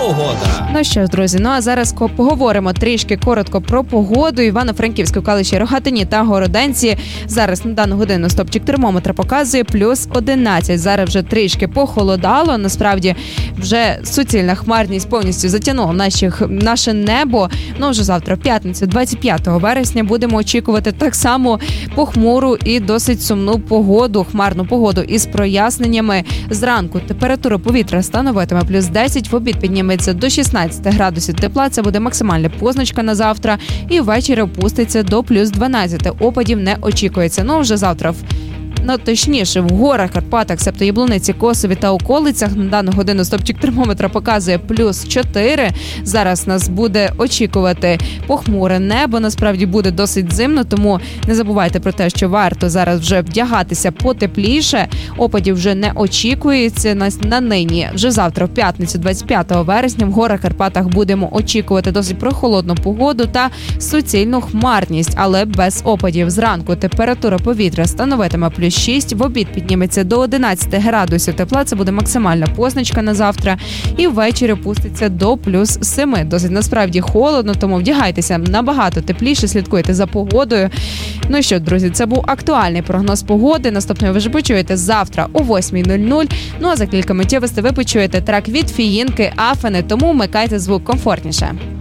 погода. Ну що ж, друзі, а зараз поговоримо трішки коротко про погоду. Івано-Франківську, Калиші, Рогатині та Городенці. Зараз на дану годину стопчик термометра показує плюс 11. Зараз вже трішки похолодало. Насправді вже суцільна хмарність повністю затягнула наше небо. Вже завтра, в п'ятницю, 25 вересня, будемо очікувати так само похмуру і досить сумну погоду, хмарну погоду із проясненнями. Зранку температура повітря становитиме плюс 10, в обід підніметься до 16 градусів тепла, це буде максимальна позначка на завтра, і ввечері опуститься до плюс 12. Опадів не очікується. Вже завтра точніше, в горах, Карпатах, себто Яблуниці, Косові та околицях на дану годину стопчик термометра показує плюс 4. Зараз нас буде очікувати похмуре небо, насправді буде досить зимно, тому не забувайте про те, що варто зараз вже вдягатися потепліше. Опадів вже не очікується на нині. Вже завтра, в п'ятницю, 25 вересня, в горах, Карпатах будемо очікувати досить прохолодну погоду та суцільну хмарність, але без опадів. Зранку температура повітря становитиме плюс 6, в обід підніметься до 11 градусів тепла, це буде максимальна позначка на завтра, і ввечері опуститься до плюс 7. Досить насправді холодно, тому вдягайтеся набагато тепліше, слідкуйте за погодою. Ну що, друзі, це був актуальний прогноз погоди. Наступний ви вже почуєте завтра о 8:00. А за кілька миттєвостей ви почуєте трек від Фіїнки «Афини», тому вмикайте звук комфортніше.